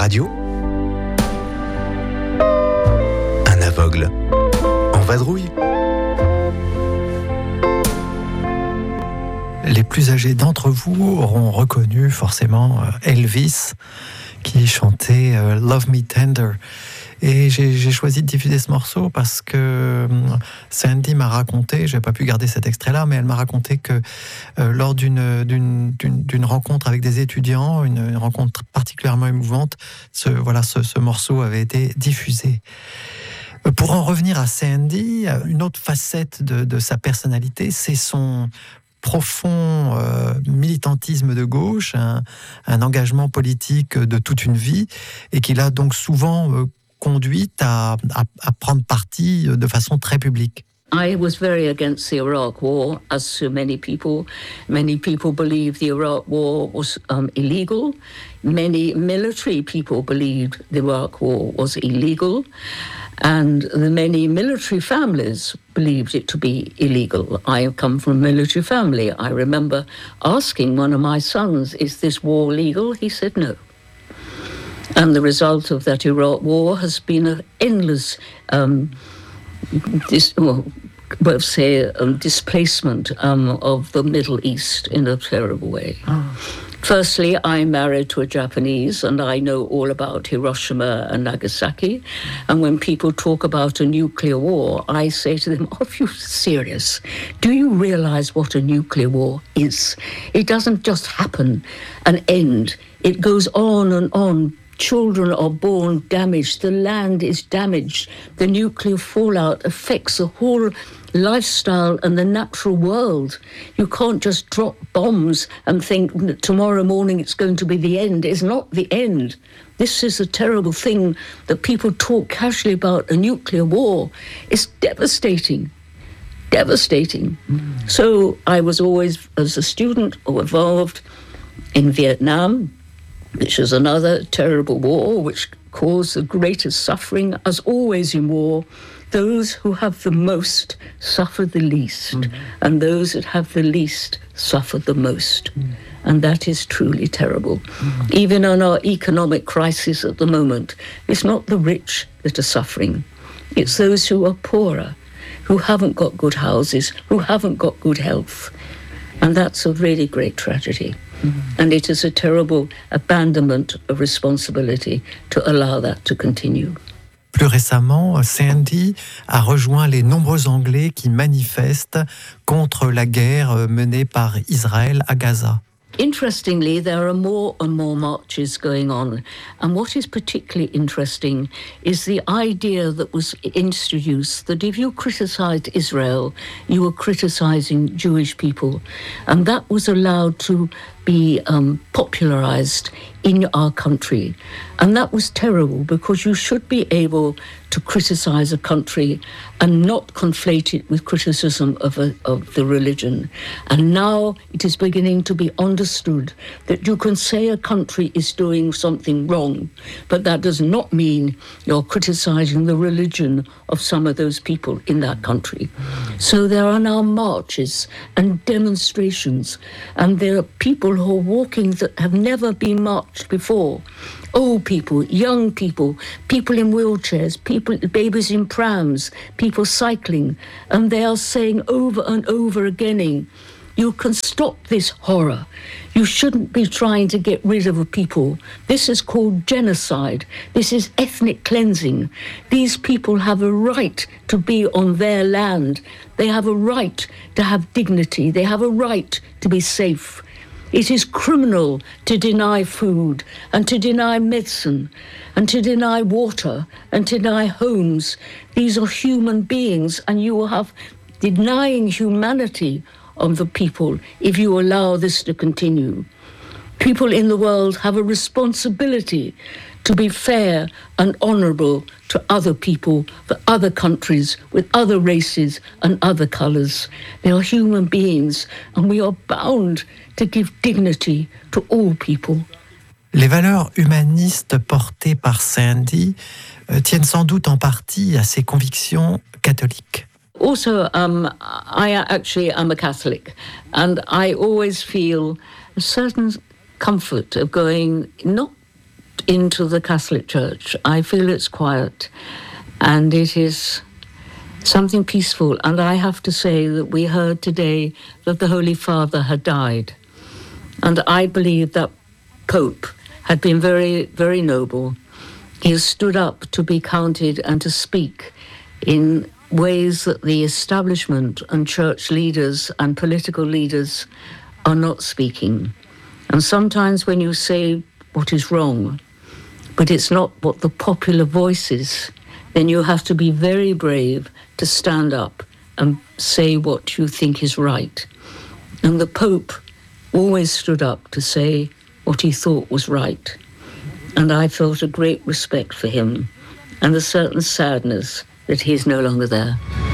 radio, un aveugle en vadrouille. Les plus âgés d'entre vous auront reconnu forcément Elvis qui chantait Love Me Tender. Et j'ai choisi de diffuser ce morceau parce que Sandy m'a raconté, je n'ai pas pu garder cet extrait-là, mais elle m'a raconté que lors d'une rencontre avec des étudiants, une rencontre particulièrement émouvante, ce morceau avait été diffusé. Pour en revenir à Sandy, une autre facette de sa personnalité, c'est son profond militantisme de gauche, un engagement politique de toute une vie, et qu'il a donc souvent conduite à prendre parti de façon très publique. I was very against the Iraq War, as so many people. Many people believed the Iraq War was illegal. Many military people believed the Iraq War was illegal. And the many military families believed it to be illegal. I come from a military family. I remember asking one of my sons, "Is this war legal?" He said no. And the result of that Iraq War has been an endless displacement of the Middle East in a terrible way. Oh. Firstly, I'm married to a Japanese, and I know all about Hiroshima and Nagasaki. And when people talk about a nuclear war, I say to them, "Are you serious? Do you realize what a nuclear war is? It doesn't just happen and end. It goes on and on. Children are born damaged. The land is damaged. The nuclear fallout affects the whole lifestyle and the natural world. You can't just drop bombs and think tomorrow morning it's going to be the end. It's not the end. This is a terrible thing that people talk casually about, a nuclear war. It's devastating. Devastating. So I was always, as a student, involved in Vietnam, which is another terrible war which caused the greatest suffering. As always in war, those who have the most suffer the least, and those that have the least suffer the most. And that is truly terrible. Even on our economic crisis at the moment, it's not the rich that are suffering. It's those who are poorer, who haven't got good houses, who haven't got good health. And that's a really great tragedy. And it is a terrible abandonment of responsibility to allow that to continue. Plus récemment, Sandy a rejoint les nombreux Anglais qui manifestent contre la guerre menée par Israël à Gaza. Interestingly, there are more and more marches going on. And what is particularly interesting is the idea that was introduced that if you criticized Israel, you were criticizing Jewish people. And that was allowed to be popularized in our country. And that was terrible because you should be able to criticize a country and not conflate it with criticism of the religion. And now it is beginning to be understood that you can say a country is doing something wrong, but that does not mean you're criticizing the religion of some of those people in that country. So there are now marches and demonstrations, and there are people who are walking that have never been marched before. Old people, young people, people in wheelchairs, people, babies in prams, people cycling, and they are saying over and over again, you can stop this horror. You shouldn't be trying to get rid of a people. This is called genocide. This is ethnic cleansing. These people have a right to be on their land. They have a right to have dignity. They have a right to be safe. It is criminal to deny food and to deny medicine and to deny water and to deny homes. These are human beings, and you will have denying humanity of the people if you allow this to continue. People in the world have a responsibility to be fair and honourable to other people, for other countries, with other races and other colours. They are human beings, and we are bound to give dignity to all people. Les valeurs humanistes portées par Sandy tiennent sans doute en partie à ses convictions catholiques. Also, I actually am a Catholic, and I always feel a certain comfort of going not into the Catholic Church. I feel it's quiet, and it is something peaceful. And I have to say that we heard today that the Holy Father had died. And I believe that Pope had been very, very noble. He has stood up to be counted and to speak in ways that the establishment and church leaders and political leaders are not speaking. And sometimes when you say what is wrong, but it's not what the popular voice is, then you have to be very brave to stand up and say what you think is right. And the Pope always stood up to say what he thought was right. And I felt a great respect for him and a certain sadness that he is no longer there.